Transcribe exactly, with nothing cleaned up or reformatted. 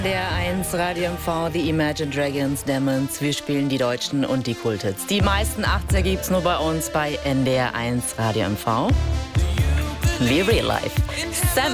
N D R eins Radio M V, The Imagine Dragons, Demons. Wir spielen die Deutschen und die Kulthits. Die meisten achtziger gibt's nur bei uns bei N D R eins Radio M V. The Real Life.